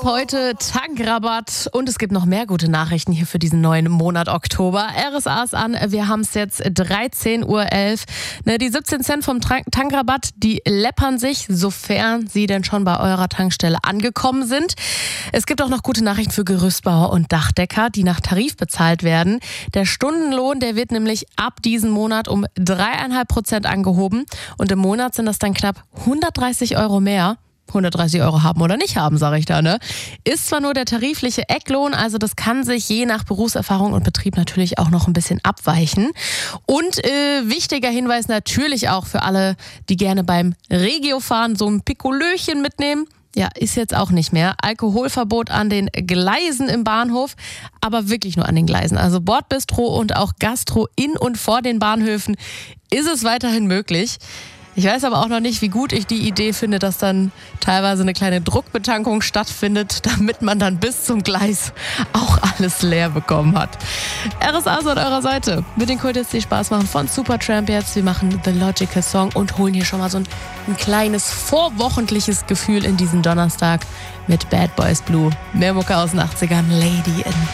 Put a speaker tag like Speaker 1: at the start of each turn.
Speaker 1: heute Tankrabatt und es gibt noch mehr gute Nachrichten hier für diesen neuen Monat Oktober. RSA ist an, wir haben es jetzt 13:11 Uhr. Die 17 Cent vom Tankrabatt, die läppern sich, sofern sie denn schon bei eurer Tankstelle angekommen sind. Es gibt auch noch gute Nachrichten für Gerüstbauer und Dachdecker, die nach Tarif bezahlt werden. Der Stundenlohn, der wird nämlich ab diesem Monat um 3,5% angehoben und im Monat sind das dann knapp 130 Euro mehr. 130 Euro haben oder nicht haben, sage ich da, ne? Ist zwar nur der tarifliche Ecklohn, also das kann sich je nach Berufserfahrung und Betrieb natürlich auch noch ein bisschen abweichen. Und wichtiger Hinweis natürlich auch für alle, die gerne beim Regiofahren so ein Pikolöchen mitnehmen. Ja, ist jetzt auch nicht mehr. Alkoholverbot an den Gleisen im Bahnhof, aber wirklich nur an den Gleisen. Also Bordbistro und auch Gastro in und vor den Bahnhöfen ist es weiterhin möglich. Ich weiß aber auch noch nicht, wie gut ich die Idee finde, dass dann teilweise eine kleine Druckbetankung stattfindet, damit man dann bis zum Gleis auch alles leer bekommen hat. RSA ist an eurer Seite mit den Kultis, die Spaß machen von Supertramp jetzt. Wir machen The Logical Song und holen hier schon mal so ein kleines vorwochentliches Gefühl in diesen Donnerstag mit Bad Boys Blue. Mehr Mucke aus den 80ern, Lady in